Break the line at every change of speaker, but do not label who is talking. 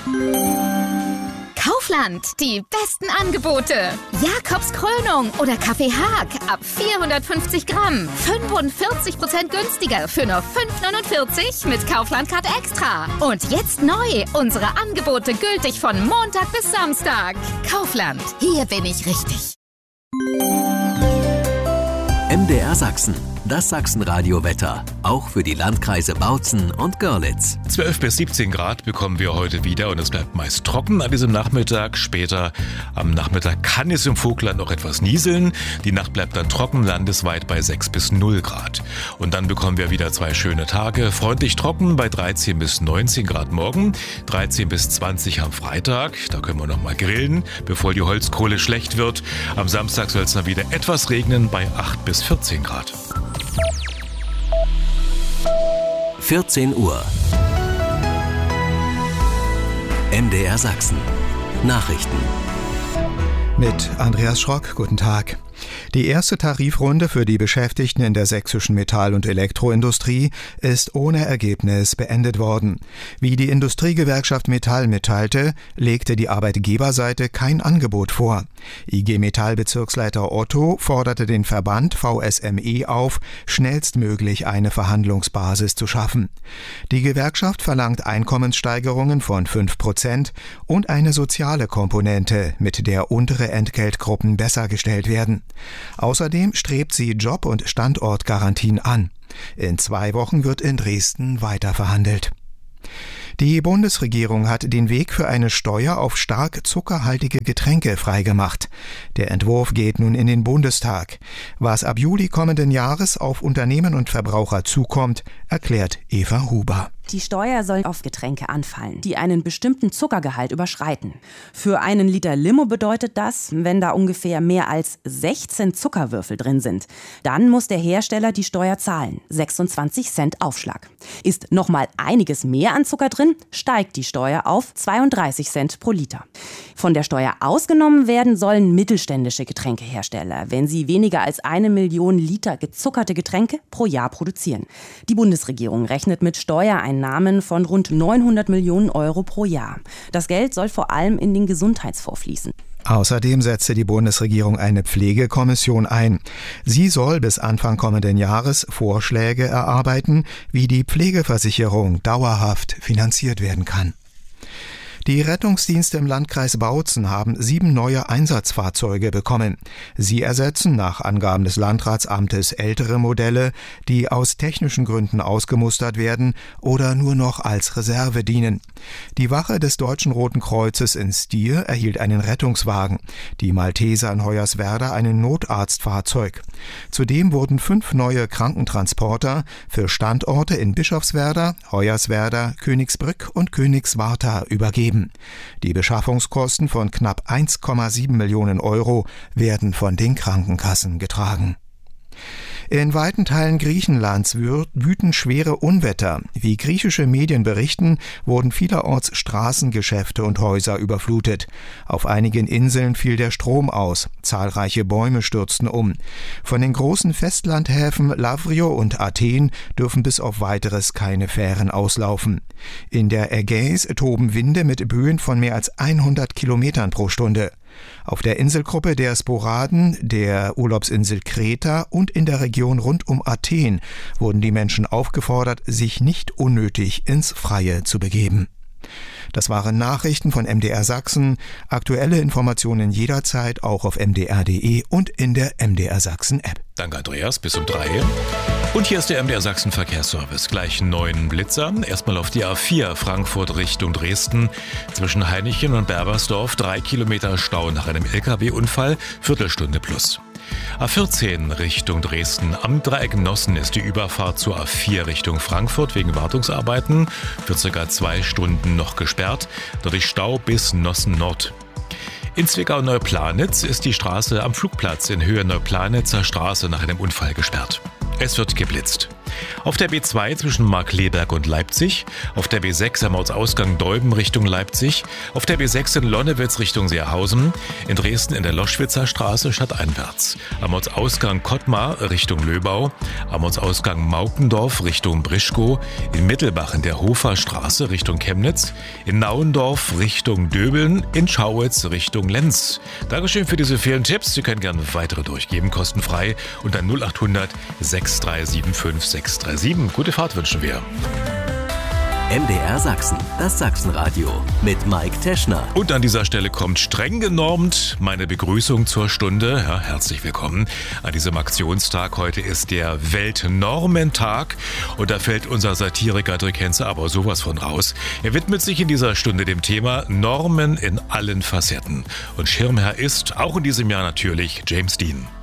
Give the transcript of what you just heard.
Kaufland, die besten Angebote. Jakobs Krönung oder Kaffee Haag ab 450 Gramm. 45% günstiger für nur 5,49 mit Kaufland Card Extra. Und jetzt neu, unsere Angebote gültig von Montag bis Samstag. Kaufland, hier bin ich richtig.
MDR Sachsen, das Sachsenradio-Wetter, auch für die Landkreise Bautzen und Görlitz.
12 bis 17 Grad bekommen wir heute wieder und es bleibt meist trocken an diesem Nachmittag. Später am Nachmittag kann es im Vogtland noch etwas nieseln. Die Nacht bleibt dann trocken, landesweit bei 6 bis 0 Grad. Und dann bekommen wir wieder 2 schöne Tage. Freundlich trocken bei 13 bis 19 Grad morgen, 13 bis 20 am Freitag. Da können wir noch mal grillen, bevor die Holzkohle schlecht wird. Am Samstag soll es dann wieder etwas regnen bei 8 bis 14 Grad.
14 Uhr. MDR Sachsen. Nachrichten.
Mit Andreas Schrock, guten Tag. Die erste Tarifrunde für die Beschäftigten in der sächsischen Metall- und Elektroindustrie ist ohne Ergebnis beendet worden. Wie die Industriegewerkschaft Metall mitteilte, legte die Arbeitgeberseite kein Angebot vor. IG Metall-Bezirksleiter Otto forderte den Verband VSME auf, schnellstmöglich eine Verhandlungsbasis zu schaffen. Die Gewerkschaft verlangt Einkommenssteigerungen von 5% und eine soziale Komponente, mit der untere Entgeltgruppen besser gestellt werden. Außerdem strebt sie Job- und Standortgarantien an. In 2 Wochen wird in Dresden weiter verhandelt. Die Bundesregierung hat den Weg für eine Steuer auf stark zuckerhaltige Getränke freigemacht. Der Entwurf geht nun in den Bundestag. Was ab Juli kommenden Jahres auf Unternehmen und Verbraucher zukommt, erklärt Eva Huber.
Die Steuer soll auf Getränke anfallen, die einen bestimmten Zuckergehalt überschreiten. Für einen Liter Limo bedeutet das, wenn da ungefähr mehr als 16 Zuckerwürfel drin sind, dann muss der Hersteller die Steuer zahlen, 26 Cent Aufschlag. Ist noch mal einiges mehr an Zucker drin, steigt die Steuer auf 32 Cent pro Liter. Von der Steuer ausgenommen werden sollen mittelständische Getränkehersteller, wenn sie weniger als 1 Million Liter gezuckerte Getränke pro Jahr produzieren. Die Bundesregierung rechnet mit Steuereinnahmen von rund 900 Millionen Euro pro Jahr. Das Geld soll vor allem in den Gesundheitsfonds fließen.
Außerdem setzte die Bundesregierung eine Pflegekommission ein. Sie soll bis Anfang kommenden Jahres Vorschläge erarbeiten, wie die Pflegeversicherung dauerhaft finanziert werden kann. Die Rettungsdienste im Landkreis Bautzen haben 7 neue Einsatzfahrzeuge bekommen. Sie ersetzen nach Angaben des Landratsamtes ältere Modelle, die aus technischen Gründen ausgemustert werden oder nur noch als Reserve dienen. Die Wache des Deutschen Roten Kreuzes in Stier erhielt einen Rettungswagen, die Malteser in Hoyerswerda ein Notarztfahrzeug. Zudem wurden 5 neue Krankentransporter für Standorte in Bischofswerda, Hoyerswerda, Königsbrück und Königswartha übergeben. Die Beschaffungskosten von knapp 1,7 Millionen Euro werden von den Krankenkassen getragen. In weiten Teilen Griechenlands wüten schwere Unwetter. Wie griechische Medien berichten, wurden vielerorts Straßen, Geschäfte und Häuser überflutet. Auf einigen Inseln fiel der Strom aus. Zahlreiche Bäume stürzten um. Von den großen Festlandhäfen Lavrio und Athen dürfen bis auf Weiteres keine Fähren auslaufen. In der Ägäis toben Winde mit Böen von mehr als 100 Kilometern pro Stunde. Auf der Inselgruppe der Sporaden, der Urlaubsinsel Kreta und in der Region rund um Athen wurden die Menschen aufgefordert, sich nicht unnötig ins Freie zu begeben. Das waren Nachrichten von MDR Sachsen. Aktuelle Informationen jederzeit auch auf mdr.de und in der MDR Sachsen App.
Danke Andreas, bis um 3. Und hier ist der MDR Sachsen Verkehrsservice. Gleich 9 Blitzer. Erstmal auf die A4 Frankfurt Richtung Dresden. Zwischen Hainichen und Berbersdorf 3 Kilometer Stau nach einem LKW-Unfall, Viertelstunde plus. A14 Richtung Dresden. Am Dreieck Nossen ist die Überfahrt zur A4 Richtung Frankfurt wegen Wartungsarbeiten für ca. 2 Stunden noch gesperrt. Dadurch Stau bis Nossen Nord. In Zwickau-Neuplanitz ist die Straße am Flugplatz in Höhe Neuplanitzer Straße nach einem Unfall gesperrt. Es wird geblitzt. Auf der B2 zwischen Markkleeberg und Leipzig, auf der B6 am Ortsausgang Deuben Richtung Leipzig, auf der B6 in Lonnewitz Richtung Seerhausen, in Dresden in der Loschwitzer Straße stadteinwärts, am Ortsausgang Kottmar Richtung Löbau, am Ortsausgang Maukendorf Richtung Brischkow, in Mittelbach in der Hofer Straße Richtung Chemnitz, in Nauendorf Richtung Döbeln, in Schauitz Richtung Lenz. Dankeschön für diese vielen Tipps. Sie können gerne weitere durchgeben, kostenfrei unter 0800 6375 637. Gute Fahrt wünschen wir.
MDR Sachsen, das Sachsenradio mit Mike Teschner.
Und an dieser Stelle kommt streng genormt meine Begrüßung zur Stunde. Ja, herzlich willkommen an diesem Aktionstag. Heute ist der Weltnormentag und da fällt unser Satiriker Dirk Henze aber sowas von raus. Er widmet sich in dieser Stunde dem Thema Normen in allen Facetten. Und Schirmherr ist auch in diesem Jahr natürlich James Dean.